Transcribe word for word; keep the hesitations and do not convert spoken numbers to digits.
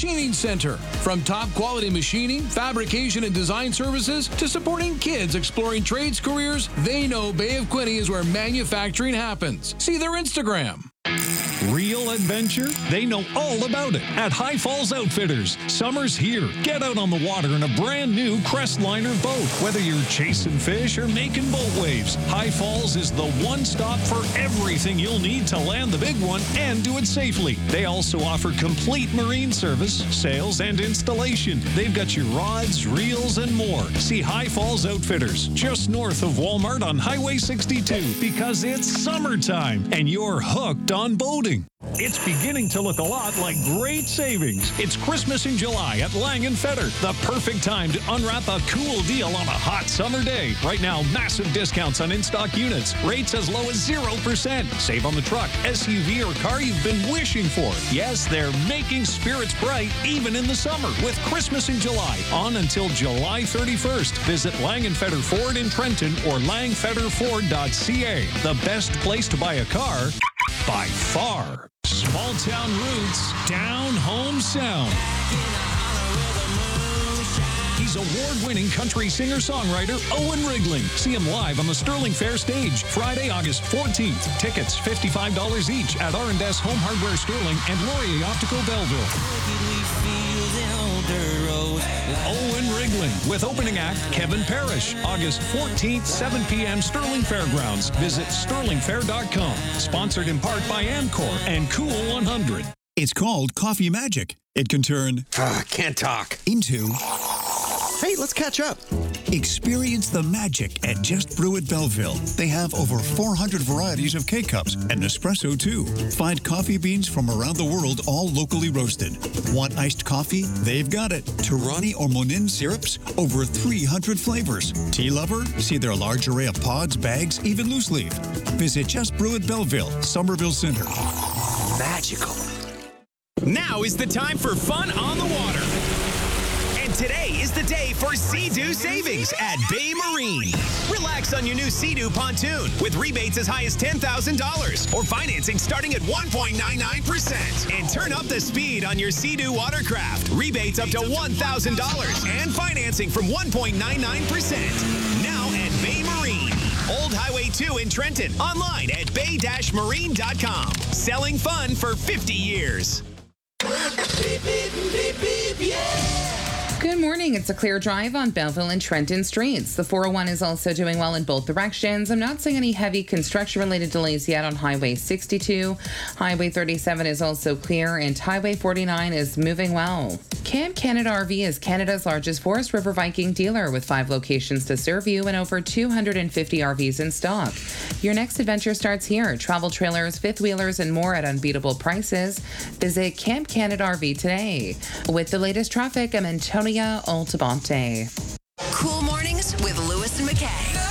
Machining Center. From top quality machining, fabrication, and design services to supporting kids exploring trades careers, they know Bay of Quinte is where manufacturing happens. See their Instagram. Real adventure? They know all about it at High Falls Outfitters. Summer's here. Get out on the water in a brand new Crestliner boat. Whether you're chasing fish or making boat waves, High Falls is the one stop for everything you'll need to land the big one and do it safely. They also offer complete marine service, sales, and installation. They've got your rods, reels, and more. See High Falls Outfitters just north of Walmart on Highway sixty-two because it's summertime and you're hooked on boating. It's beginning to look a lot like great savings. It's Christmas in July at Lang and Fetter. The perfect time to unwrap a cool deal on a hot summer day. Right now, massive discounts on in-stock units. Rates as low as zero percent. Save on the truck, S U V, or car you've been wishing for. Yes, they're making spirits bright even in the summer with Christmas in July on until July thirty-first. Visit Lang and Fetter Ford in Trenton or lang fetter ford dot c a. The best place to buy a car by far. Small town roots, down home sound. He's award-winning country singer-songwriter Owen Rigling. See him live on the Sterling Fair stage Friday, August fourteenth. Tickets fifty-five dollars each at R and S Home Hardware Sterling and Laurier Optical Belleville. Owen Rigling with opening act Kevin Parrish. August fourteenth, seven p.m. Sterling Fairgrounds. Visit sterling fair dot com. Sponsored in part by Amcor and Cool one hundred. It's called Coffee Magic. It can turn uh, can't talk into hey, let's catch up. Experience the magic at Just Brew at Belleville. They have over four hundred varieties of K-Cups and Nespresso, too. Find coffee beans from around the world, all locally roasted. Want iced coffee? They've got it. Torani or Monin syrups? Over three hundred flavors. Tea lover? See their large array of pods, bags, even loose leaf. Visit Just Brew at Belleville, Somerville Center. Magical. Now is the time for fun on the water. And today is the day for Sea-Doo savings at Bay Marine. Relax on your new Sea-Doo pontoon with rebates as high as ten thousand dollars or financing starting at one point nine nine percent. And turn up the speed on your Sea-Doo watercraft. Rebates up to one thousand dollars and financing from one point nine nine percent. Now at Bay Marine. Old Highway two in Trenton. Online at bay dash marine dot com. Selling fun for fifty years. Beep, beep, beep, beep, yeah. Good morning. It's a clear drive on Belleville and Trenton streets. The four oh one is also doing well in both directions. I'm not seeing any heavy construction-related delays yet on Highway sixty-two. Highway thirty-seven is also clear, and Highway forty-nine is moving well. Camp Canada R V is Canada's largest Forest River Viking dealer with five locations to serve you and over two hundred fifty R Vs in stock. Your next adventure starts here. Travel trailers, fifth wheelers, and more at unbeatable prices. Visit Camp Canada R V today. With the latest traffic, I'm Antonia Altabonte. Cool mornings with Lewis and McKay.